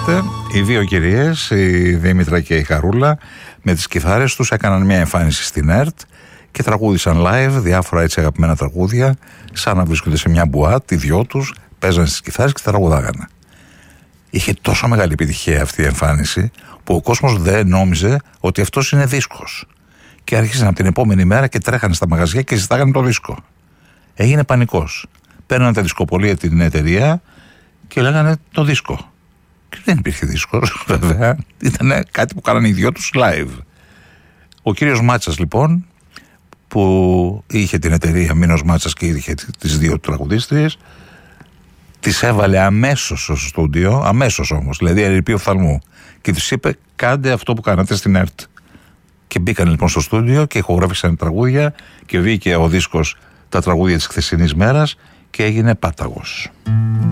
ξέρετε, οι δύο κυρίες, η Δήμητρα και η Χαρούλα, με τις κιθάρες τους έκαναν μια εμφάνιση στην ΕΡΤ και τραγούδισαν live διάφορα έτσι αγαπημένα τραγούδια, σαν να βρίσκονται σε μια μπουάτ, οι δυο τους παίζαν στις κιθάρες και τραγουδάγανε. Είχε τόσο μεγάλη επιτυχία αυτή η εμφάνιση που ο κόσμος δεν νόμιζε ότι αυτός είναι δίσκος. Και άρχισαν από την επόμενη μέρα και τρέχανε στα μαγαζιά και ζητάγανε το δίσκο. Έγινε πανικός. Παίρνανε τα δισκοπολία την εταιρεία και λέγανε το δίσκο. Και δεν υπήρχε δίσκος, βέβαια. Ήταν κάτι που κάνανε οι δυο τους live. Ο κύριος Μάτσας, λοιπόν, που είχε την εταιρεία Μήνος Μάτσας και είχε τις δύο τραγουδίστριες, τις έβαλε αμέσως στο στούντιο, αμέσως όμως, δηλαδή ερειπή οφθαλμού, και τους είπε: κάντε αυτό που κάνατε στην ΕΡΤ. Και μπήκαν λοιπόν στο στούντιο και ηχογράφησαν τραγούδια και βγήκε ο δίσκος τα τραγούδια της χθεσινής μέρας και έγινε πάταγος.